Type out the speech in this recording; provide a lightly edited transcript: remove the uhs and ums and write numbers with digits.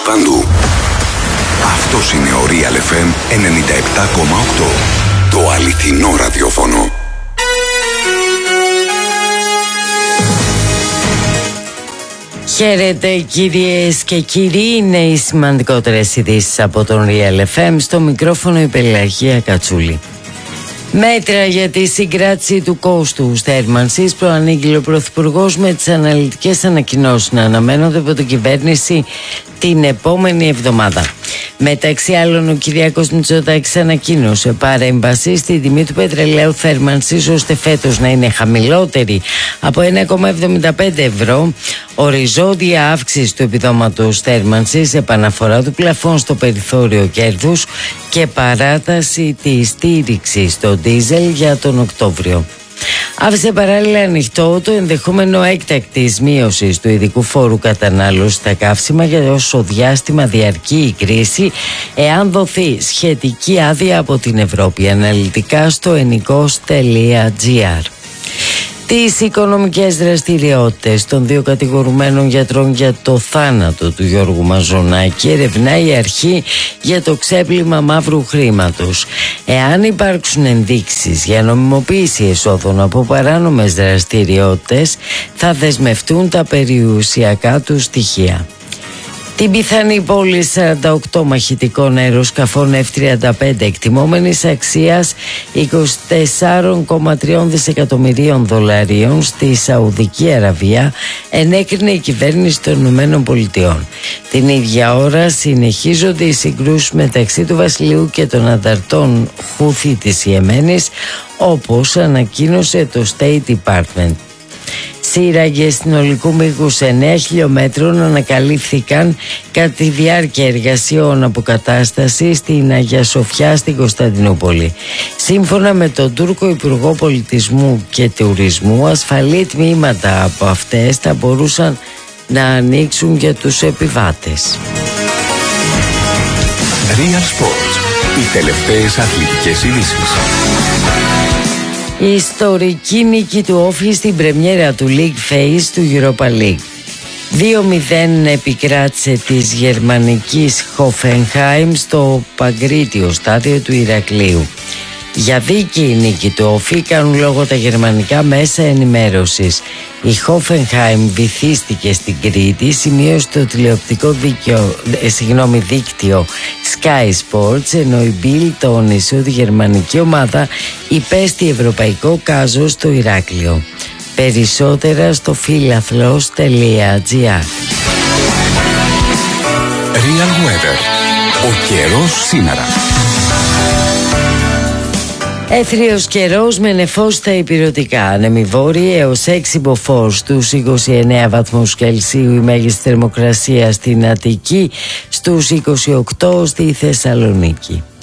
παντού. Αυτός είναι ο Real FM 97,8. Το αληθινό ραδιόφωνο. Χαίρετε κυρίες και κύριοι, είναι οι σημαντικότερες ειδήσεις από τον Real FM. Στο μικρόφωνο η Πελαγία Κατσούλη. Μέτρα για τη συγκράτηση του κόστους θέρμανσης προανήγγειλε ο Πρωθυπουργός με τις αναλυτικές ανακοινώσεις να αναμένονται από την κυβέρνηση την επόμενη εβδομάδα. Μεταξύ άλλων, ο Κυριάκος Μητσοτάκης ανακοίνωσε παρέμβαση στη τιμή του πετρελαίου θέρμανσης ώστε φέτος να είναι χαμηλότερη από 1,75 ευρώ, οριζόντια αύξηση του επιδόματος θέρμανσης, επαναφορά του πλαφών στο περιθώριο κέρδους και παράταση της στήριξης στο ντίζελ για τον Οκτώβριο. Άφησε παράλληλα ανοιχτό το ενδεχόμενο έκτακτης μείωσης του ειδικού φόρου κατανάλωσης στα καύσιμα για όσο διάστημα διαρκεί η κρίση, εάν δοθεί σχετική άδεια από την Ευρώπη. Αναλυτικά στο enikos.gr. Τις οικονομικές δραστηριότητες των δύο κατηγορουμένων γιατρών για το θάνατο του Γιώργου Μαζονάκη ερευνάει η αρχή για το ξέπλυμα μαύρου χρήματος. Εάν υπάρξουν ενδείξεις για νομιμοποίηση εσόδων από παράνομες δραστηριότητες, θα δεσμευτούν τα περιουσιακά του στοιχεία. Την πιθανή πώληση 48 μαχητικών αεροσκαφών F-35 εκτιμόμενης αξίας 24,3 δισεκατομμυρίων δολαρίων στη Σαουδική Αραβία ενέκρινε η κυβέρνηση των Ηνωμένων Πολιτειών. Την ίδια ώρα συνεχίζονται οι συγκρούσεις μεταξύ του βασιλείου και των ανταρτών Χούθη της Ιεμένης, όπως ανακοίνωσε το State Department. Σύραγγες συνολικού μήκους 9 χιλιόμετρων ανακαλύφθηκαν κατά τη διάρκεια εργασιών αποκατάστασης στην Αγία Σοφιά στην Κωνσταντινούπολη. Σύμφωνα με τον Τούρκο Υπουργό Πολιτισμού και Τουρισμού, ασφαλή τμήματα από αυτές θα μπορούσαν να ανοίξουν για τους επιβάτες. Real Sports. Οι τελευταίες αθλητικές ειδήσεις. Η ιστορική νίκη του Όφη στην πρεμιέρα του League Phase του Europa League. 2-0 επικράτησε της γερμανικής Hoffenheim στο Παγκρίτιο στάδιο του Ηρακλείου. Για δίκαιη νίκη του Όφη κάνουν λόγο τα γερμανικά μέσα ενημέρωσης. Η Hoffenheim βυθίστηκε στην Κρήτη, σημείωσε το τηλεοπτικό δίκτυο Sky Sports, ενώ η Bild τόνισε ότι η γερμανική ομάδα υπέστη ευρωπαϊκό κάζο στο Ηράκλειο. Περισσότερα στο philathlos.gr. Real Weather. Ο καιρός σήμερα. Έθριος καιρός με νεφός στα υπηρετικά. Ανεμιβόρειοι έως 6 μποφόρ στους 29 βαθμούς Κελσίου η μέγιστη θερμοκρασία στην Αττική, στους 28 στη Θεσσαλονίκη.